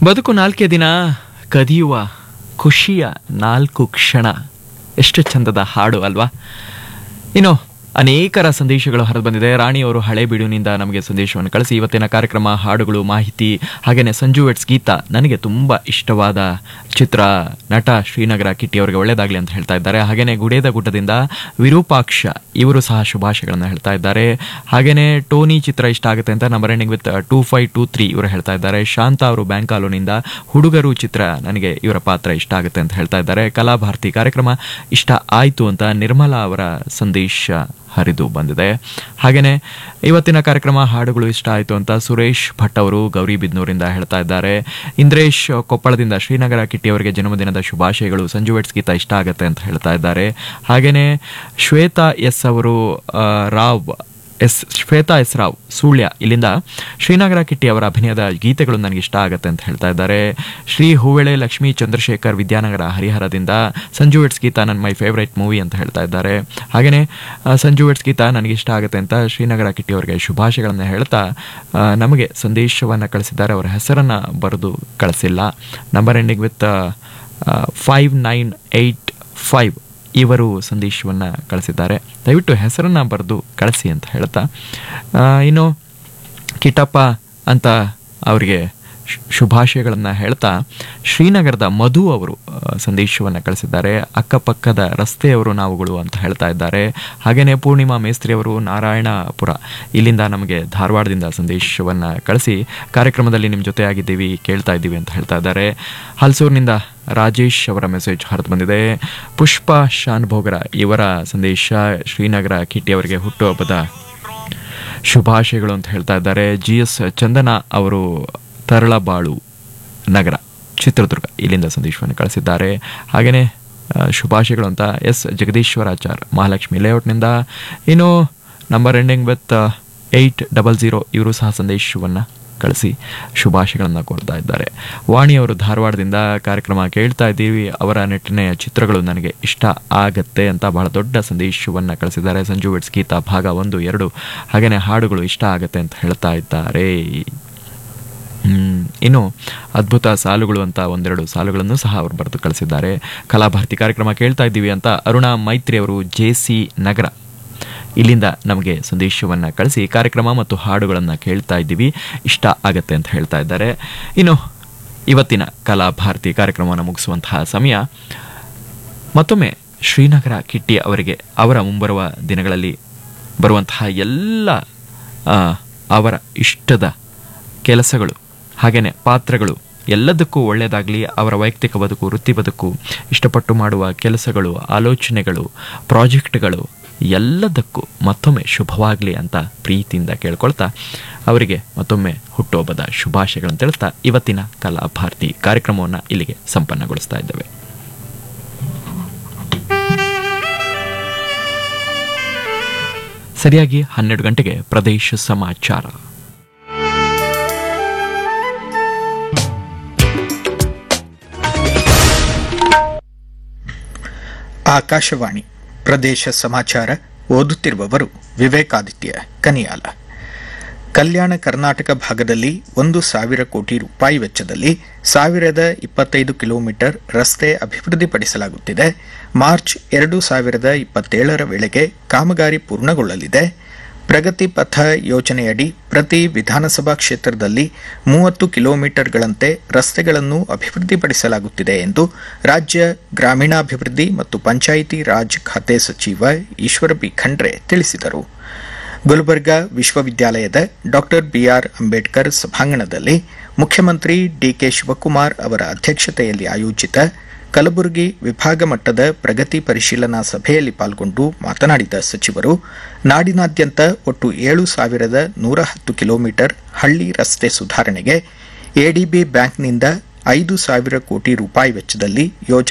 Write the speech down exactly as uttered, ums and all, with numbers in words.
ಬದುಕು ನಾಲ್ಕೇ ದಿನ, ಕದಿಯುವ ಖುಷಿಯ ನಾಲ್ಕು ಕ್ಷಣ. ಎಷ್ಟು ಚಂದದ ಹಾಡು ಅಲ್ವಾ? ಇನ್ನು ಅನೇಕರ ಸಂದೇಶಗಳು ಹರಿದು ಬಂದಿದೆ. ರಾಣಿಯವರು ಹಳೇಬೀಡಿನಿಂದ ನಮಗೆ ಸಂದೇಶವನ್ನು ಕಳಿಸಿ ಇವತ್ತಿನ ಕಾರ್ಯಕ್ರಮ ಹಾಡುಗಳು, ಮಾಹಿತಿ, ಹಾಗೆಯೇ ಸಂಜು ವೆಟ್ಸ್ ಗೀತ ನನಗೆ ತುಂಬ ಇಷ್ಟವಾದ ಚಿತ್ರ, ನಟ ಶ್ರೀನಗರ ಕಿಟ್ಟಿ ಅವರಿಗೆ ಒಳ್ಳೆಯದಾಗಲಿ ಅಂತ ಹೇಳ್ತಾ ಇದ್ದಾರೆ. ಹಾಗೆಯೇ ಗುಡೇದ ಗುಡ್ಡದಿಂದ ವಿರೂಪಾಕ್ಷ ಇವರು ಸಹ ಶುಭಾಶಯಗಳನ್ನು ಹೇಳ್ತಾ ಇದ್ದಾರೆ. ಹಾಗೆಯೇ ಟೋನಿ ಚಿತ್ರ ಇಷ್ಟ ಆಗುತ್ತೆ ಅಂತ number ending with two five two three ಇವರು ಹೇಳ್ತಾ ಇದ್ದಾರೆ. ಶಾಂತ ಅವರು ಬ್ಯಾಂಕ್ ಕಾಲೋನಿಂದ ಹುಡುಗರು ಚಿತ್ರ ನನಗೆ ಇವರ ಪಾತ್ರ ಇಷ್ಟ ಆಗುತ್ತೆ ಅಂತ ಹೇಳ್ತಾ ಇದ್ದಾರೆ. ಕಲಾಭಾರತಿ ಕಾರ್ಯಕ್ರಮ ಇಷ್ಟ ಆಯಿತು ಅಂತ ನಿರ್ಮಲಾ ಅವರ ಸಂದೇಶ ಹರಿದು ಬಂದಿದೆ. ಹಾಗೆಯೇ ಇವತ್ತಿನ ಕಾರ್ಯಕ್ರಮ ಹಾಡುಗಳು ಇಷ್ಟ ಆಯಿತು ಅಂತ ಸುರೇಶ್ ಭಟ್ ಅವರು ಗೌರಿಬಿದ್ನೂರಿಂದ ಹೇಳ್ತಾ ಇದ್ದಾರೆ. ಇಂದ್ರೇಶ್ ಕೊಪ್ಪಳದಿಂದ ಶ್ರೀನಗರ ಕಿಟ್ಟಿ ಅವರಿಗೆ ಜನ್ಮದಿನದ ಶುಭಾಶಯಗಳು, ಸಂಜು ವೆಟ್ಸ್ ಗೀತ ಇಷ್ಟ ಆಗುತ್ತೆ ಅಂತ ಹೇಳ್ತಾ ಇದ್ದಾರೆ. ಹಾಗೆಯೇ ಶ್ವೇತಾ ಎಸ್ ಅವರು ರಾವ್ ಎಸ್ ಶ್ವೇತಾ ಎಸ್ ರಾವ್ ಸುಳ್ಯ ಇಲ್ಲಿಂದ ಶ್ರೀನಗರ ಕಿಟ್ಟಿ ಅವರ ಅಭಿನಯದ ಗೀತೆಗಳು ನನಗೆ ಇಷ್ಟ ಆಗುತ್ತೆ ಅಂತ ಹೇಳ್ತಾ ಇದ್ದಾರೆ. ಶ್ರೀ ಹೂವೆಳೆ ಲಕ್ಷ್ಮೀ ಚಂದ್ರಶೇಖರ್ ವಿದ್ಯಾನಗರ ಹರಿಹರದಿಂದ ಸಂಜು ವೆಟ್ಸ್ ಗೀತ ನನ್ನ ಮೈ ಫೇವ್ರೇಟ್ ಮೂವಿ ಅಂತ ಹೇಳ್ತಾ ಇದ್ದಾರೆ. ಹಾಗೆಯೇ ಸಂಜು ವೆಟ್ಸ್ ಗೀತ ನನಗೆ ಇಷ್ಟ ಆಗುತ್ತೆ ಅಂತ ಶ್ರೀನಗರ ಕಿಟ್ಟಿ ಅವರಿಗೆ ಶುಭಾಶಯಗಳನ್ನು ಹೇಳ್ತಾ ನಮಗೆ ಸಂದೇಶವನ್ನು ಕಳಿಸಿದ್ದಾರೆ. ಅವರ ಹೆಸರನ್ನು ಬರೆದು ಕಳಿಸಿಲ್ಲ. Number ending with five nine eight five ಇವರು ಸಂದೇಶವನ್ನು ಕಳಿಸಿದ್ದಾರೆ. ದಯವಿಟ್ಟು ಹೆಸರನ್ನು ಬರೆದು ಕಳಿಸಿ ಅಂತ ಹೇಳ್ತಾ, ಇನ್ನು ಕಿಟ್ಟಪ್ಪ ಅಂತ ಅವರಿಗೆ ಶುಭಾಶಯಗಳನ್ನು ಹೇಳ್ತಾ ಶ್ರೀನಗರದ ಮಧು ಅವರು ಸಂದೇಶವನ್ನು ಕಳಿಸಿದ್ದಾರೆ. ಅಕ್ಕಪಕ್ಕದ ರಸ್ತೆಯವರು ನಾವುಗಳು ಅಂತ ಹೇಳ್ತಾ ಇದ್ದಾರೆ. ಹಾಗೆಯೇ ಪೂರ್ಣಿಮಾ ಮೇಸ್ತ್ರಿ ಅವರು ನಾರಾಯಣಪುರ ಇಲ್ಲಿಂದ ನಮಗೆ ಧಾರವಾಡದಿಂದ ಸಂದೇಶವನ್ನು ಕಳಿಸಿ ಕಾರ್ಯಕ್ರಮದಲ್ಲಿ ನಿಮ್ಮ ಜೊತೆ ಆಗಿದ್ದೀವಿ, ಕೇಳ್ತಾ ಇದ್ದೀವಿ ಅಂತ ಹೇಳ್ತಾ ಇದ್ದಾರೆ. ಹಲ್ಸೂರಿನಿಂದ ರಾಜೇಶ್ ಅವರ ಮೆಸೇಜ್ ಹರಿದು ಬಂದಿದೆ. ಪುಷ್ಪ ಶಾನ್ಭೋಗರ ಇವರ ಸಂದೇಶ ಶ್ರೀನಗರ ಕಿಟ್ಟಿ ಅವರಿಗೆ ಹುಟ್ಟುಹಬ್ಬದ ಶುಭಾಶಯಗಳು ಅಂತ ಹೇಳ್ತಾ ಇದ್ದಾರೆ. ಜಿ ಎಸ್ ಚಂದನ ಅವರು ತರಳಬಾಳು ನಗರ ಚಿತ್ರದುರ್ಗ ಇಲ್ಲಿಂದ ಸಂದೇಶವನ್ನು ಕಳಿಸಿದ್ದಾರೆ. ಹಾಗೆಯೇ ಶುಭಾಶಯಗಳು ಅಂತ ಎಸ್ ಜಗದೀಶ್ವರಾಚಾರ್ ಮಹಾಲಕ್ಷ್ಮಿ ಲೇಔಟ್ನಿಂದ. ಇನ್ನು number ending with eight double zero ಇವರು ಸಹ ಸಂದೇಶವನ್ನು ಕಳಿಸಿ ಶುಭಾಶಯಗಳನ್ನು ಕೋರ್ತಾ ಇದ್ದಾರೆ. ವಾಣಿಯವರು ಧಾರವಾಡದಿಂದ ಕಾರ್ಯಕ್ರಮ ಕೇಳ್ತಾ ಇದ್ದೀವಿ, ಅವರ ನೆಟ್ಟಿನ ಚಿತ್ರಗಳು ನನಗೆ ಇಷ್ಟ ಆಗತ್ತೆ ಅಂತ ಬಹಳ ದೊಡ್ಡ ಸಂದೇಶವನ್ನು ಕಳಿಸಿದ್ದಾರೆ. ಸಂಜು ವೆಟ್ಸ್ ಗೀತ ಭಾಗ ಒಂದು ಎರಡು ಹಾಗೆಯೇ ಹಾಡುಗಳು ಇಷ್ಟ ಆಗತ್ತೆ ಅಂತ ಹೇಳ್ತಾ ಇದ್ದಾರೆ. ಇನ್ನು ಅದ್ಭುತ ಸಾಲುಗಳು ಅಂತ ಒಂದೆರಡು ಸಾಲುಗಳನ್ನು ಸಹ ಅವರು ಬರೆದು ಕಳಿಸಿದ್ದಾರೆ. ಕಲಾಭಾರತಿ ಕಾರ್ಯಕ್ರಮ ಕೇಳ್ತಾ ಇದ್ದೀವಿ ಅಂತ ಅರುಣಾ ಮೈತ್ರಿ ಅವರು ಜೆ ಸಿ ನಗರ ಇಲ್ಲಿಂದ ನಮಗೆ ಸಂದೇಶವನ್ನು ಕಳಿಸಿ ಕಾರ್ಯಕ್ರಮ ಮತ್ತು ಹಾಡುಗಳನ್ನು ಕೇಳ್ತಾ ಇದ್ದೀವಿ, ಇಷ್ಟ ಆಗತ್ತೆ ಅಂತ ಹೇಳ್ತಾ ಇದ್ದಾರೆ. ಇನ್ನು ಇವತ್ತಿನ ಕಲಾಭಾರತಿ ಕಾರ್ಯಕ್ರಮವನ್ನು ಮುಗಿಸುವಂತಹ ಸಮಯ. ಮತ್ತೊಮ್ಮೆ ಶ್ರೀನಗರ ಕಿಟ್ಟಿ ಅವರಿಗೆ ಅವರ ಮುಂಬರುವ ದಿನಗಳಲ್ಲಿ ಬರುವಂತಹ ಎಲ್ಲ ಅವರ ಇಷ್ಟದ ಕೆಲಸಗಳು ಹಾಗೆಯೇ ಪಾತ್ರಗಳು ಎಲ್ಲದಕ್ಕೂ ಒಳ್ಳೆಯದಾಗಲಿ. ಅವರ ವೈಯಕ್ತಿಕ ಬದುಕು, ವೃತ್ತಿ ಬದುಕು, ಇಷ್ಟಪಟ್ಟು ಮಾಡುವ ಕೆಲಸಗಳು, ಆಲೋಚನೆಗಳು, ಪ್ರಾಜೆಕ್ಟ್ಗಳು ಎಲ್ಲದಕ್ಕೂ ಮತ್ತೊಮ್ಮೆ ಶುಭವಾಗಲಿ ಅಂತ ಪ್ರೀತಿಯಿಂದ ಕೇಳ್ಕೊಳ್ತಾ ಅವರಿಗೆ ಮತ್ತೊಮ್ಮೆ ಹುಟ್ಟುಹಬ್ಬದ ಶುಭಾಶಯಗಳನ್ನು ತಿಳಿಸ್ತಾ ಇವತ್ತಿನ ಕಲಾಭಾರತಿ ಕಾರ್ಯಕ್ರಮವನ್ನು ಇಲ್ಲಿಗೆ ಸಂಪನ್ನಗೊಳಿಸ್ತಾ ಇದ್ದೇವೆ. ಸರಿಯಾಗಿ ಹನ್ನೆರಡು ಗಂಟೆಗೆ ಪ್ರದೇಶ ಸಮಾಚಾರ. ಆಕಾಶವಾಣಿ ಪ್ರದೇಶ ಸಮಾಚಾರ ಓದುತ್ತಿರುವವರು ವಿವೇಕಾದಿತ್ಯ ಕನಿಯಾಲ. ಕಲ್ಯಾಣ ಕರ್ನಾಟಕ ಭಾಗದಲ್ಲಿ ಒಂದು ಸಾವಿರ ಕೋಟಿ ರೂಪಾಯಿ ವೆಚ್ಚದಲ್ಲಿ ಸಾವಿರದ ಇಪ್ಪತ್ತೈದು ಕಿಲೋಮೀಟರ್ ರಸ್ತೆ ಅಭಿವೃದ್ಧಿಪಡಿಸಲಾಗುತ್ತಿದೆ. ಮಾರ್ಚ್ ಎರಡು ಸಾವಿರದ ಇಪ್ಪತ್ತೇಳರ ವೇಳೆಗೆ ಕಾಮಗಾರಿ ಪೂರ್ಣಗೊಳ್ಳಲಿದೆ. ಪ್ರಗತಿ ಪಥ ಯೋಜನೆಯಡಿ ಪ್ರತಿ ವಿಧಾನಸಭಾ ಕ್ಷೇತ್ರದಲ್ಲಿ ಮೂವತ್ತು ಕಿಲೋಮೀಟರ್ಗಳಂತೆ ರಸ್ತೆಗಳನ್ನು ಅಭಿವೃದ್ಧಿಪಡಿಸಲಾಗುತ್ತಿದೆ ಎಂದು ರಾಜ್ಯ ಗ್ರಾಮೀಣಾಭಿವೃದ್ಧಿ ಮತ್ತು ಪಂಚಾಯಿತಿ ರಾಜ್ ಖಾತೆ ಸಚಿವ ಈಶ್ವರ ಬಿ ಖಂಡ್ರೆ ತಿಳಿಸಿದರು. ಗುಲ್ಬರ್ಗಾ ವಿಶ್ವವಿದ್ಯಾಲಯದ ಡಾಕ್ಟರ್ ಬಿಆರ್ ಅಂಬೇಡ್ಕರ್ ಸಭಾಂಗಣದಲ್ಲಿ ಮುಖ್ಯಮಂತ್ರಿ ಡಿಕೆ ಶಿವಕುಮಾರ್ ಅವರ ಅಧ್ಯಕ್ಷತೆಯಲ್ಲಿ ಆಯೋಜಿತ ಕಲಬುರಗಿ ವಿಭಾಗ ಮಟ್ಟದ ಪ್ರಗತಿ ಪರಿಶೀಲನಾ ಸಭೆಯಲ್ಲಿ ಪಾಲ್ಗೊಂಡು ಮಾತನಾಡಿದ ಸಚಿವರು, ನಾಡಿನಾದ್ಯಂತ ಒಟ್ಟು ಏಳು ಸಾವಿರದ ನೂರ ಹತ್ತು ಕಿಲೋಮೀಟರ್ ಹಳ್ಳಿ ರಸ್ತೆ ಸುಧಾರಣೆಗೆ ಎಡಿಬಿ ಬ್ಯಾಂಕ್ನಿಂದ ಐದು ಸಾವಿರ ಕೋಟಿ ರೂಪಾಯಿ ವೆಚ್ಚದಲ್ಲಿ ಯೋಜನೆ